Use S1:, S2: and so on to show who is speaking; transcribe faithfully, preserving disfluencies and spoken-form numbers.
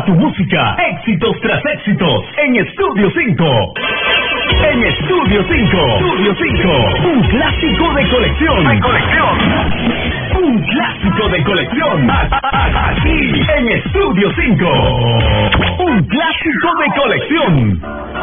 S1: tu música, éxitos tras éxitos, en Estudio cinco. En Estudio cinco. Estudio cinco. Un clásico de colección. De colección. Un clásico de colección. Aquí en Estudio cinco. Un clásico de colección.